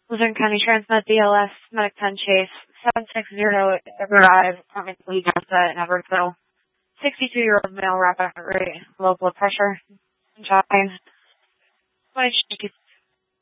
Luzerne County Transmet BLS Medic 10 Chase 760 arrive apartment Lee Gassa in Everettville. 62-year-old male rapid heart rate, low blood pressure, jogging. 20